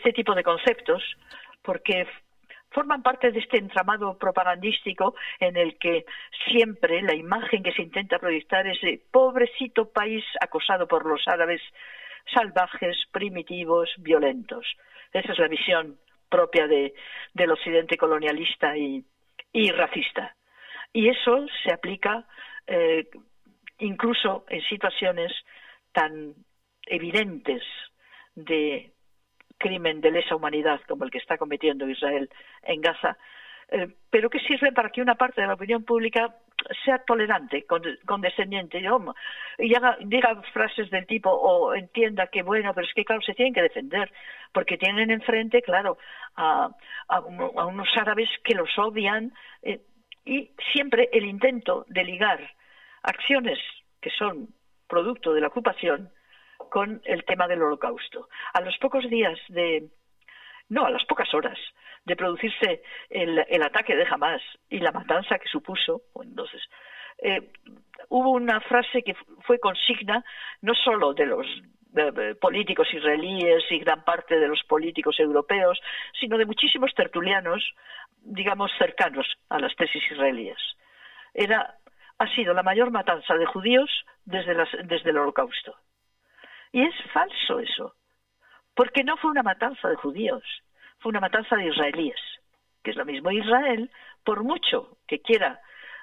este tipo de conceptos porque forman parte de este entramado propagandístico en el que siempre la imagen que se intenta proyectar es de pobrecito país acosado por los árabes salvajes, primitivos, violentos. Esa es la visión propia del occidente colonialista y racista. Y eso se aplica incluso en situaciones tan evidentes de crimen de lesa humanidad como el que está cometiendo Israel en Gaza, pero que sirven para que una parte de la opinión pública sea tolerante, condescendiente, y diga frases del tipo, o entienda que, bueno, pero es que, claro, se tienen que defender, porque tienen enfrente, claro, a unos árabes que los odian, y siempre el intento de ligar acciones que son producto de la ocupación con el tema del Holocausto. A los pocos días a las pocas horas de producirse el ataque de Hamás y la matanza que supuso, entonces hubo una frase que fue consigna no solo de los políticos israelíes y gran parte de los políticos europeos, sino de muchísimos tertulianos, digamos, cercanos a las tesis israelíes. Ha sido la mayor matanza de judíos desde el Holocausto. Y es falso eso, porque no fue una matanza de judíos, fue una matanza de israelíes, que es lo mismo. Israel, por mucho que quiera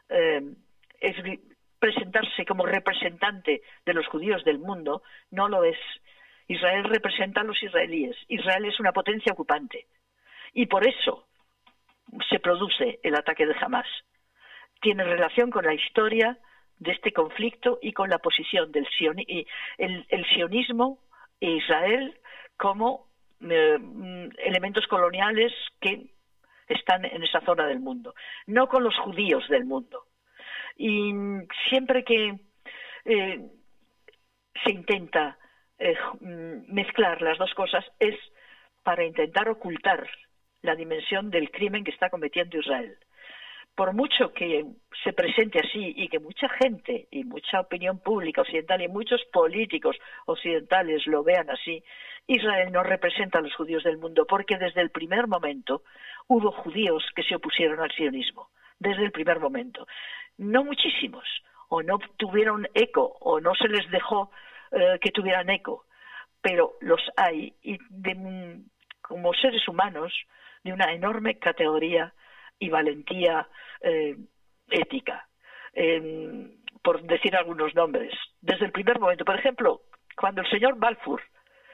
presentarse como representante de los judíos del mundo, no lo es. Israel representa a los israelíes. Israel es una potencia ocupante. Y por eso se produce el ataque de Hamás. Tiene relación con la historia de este conflicto y con la posición del el sionismo e Israel como elementos coloniales que están en esa zona del mundo, no con los judíos del mundo. Y siempre que se intenta mezclar las dos cosas es para intentar ocultar la dimensión del crimen que está cometiendo Israel. Por mucho que se presente así y que mucha gente y mucha opinión pública occidental y muchos políticos occidentales lo vean así, Israel no representa a los judíos del mundo, porque desde el primer momento hubo judíos que se opusieron al sionismo, desde el primer momento. No muchísimos, o no tuvieron eco, o no se les dejó que tuvieran eco, pero los hay, y como seres humanos de una enorme categoría y valentía ética, por decir algunos nombres. Desde el primer momento, por ejemplo, cuando el señor Balfour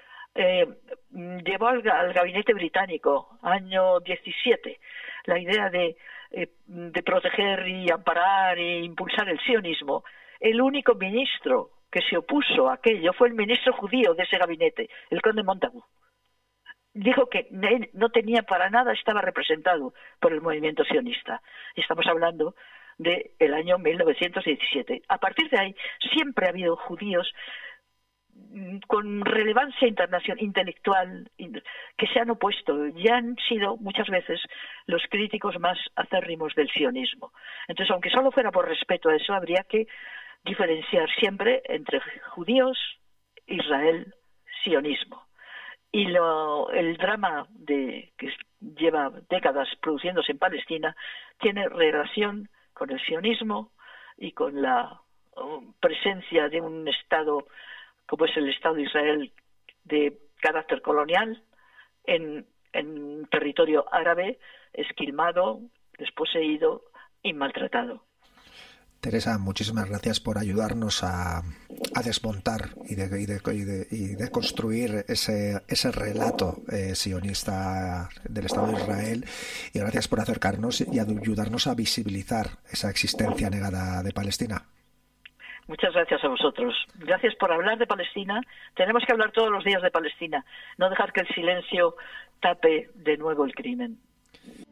llevó al gabinete británico, año 17, la idea de proteger y amparar e impulsar el sionismo, el único ministro que se opuso a aquello fue el ministro judío de ese gabinete, el conde Montagu. Dijo que no tenía para nada, estaba representado por el movimiento sionista. Estamos hablando del año 1917. A partir de ahí siempre ha habido judíos con relevancia internacional, intelectual, que se han opuesto y han sido muchas veces los críticos más acérrimos del sionismo. Entonces, aunque solo fuera por respeto a eso, habría que diferenciar siempre entre judíos, Israel, sionismo. Y el drama que lleva décadas produciéndose en Palestina tiene relación con el sionismo y con la presencia de un Estado como es el Estado de Israel de carácter colonial en territorio árabe, esquilmado, desposeído y maltratado. Teresa, muchísimas gracias por ayudarnos a desmontar y de construir ese relato sionista del Estado de Israel, y gracias por acercarnos y ayudarnos a visibilizar esa existencia negada de Palestina. Muchas gracias a vosotros. Gracias por hablar de Palestina. Tenemos que hablar todos los días de Palestina, no dejar que el silencio tape de nuevo el crimen.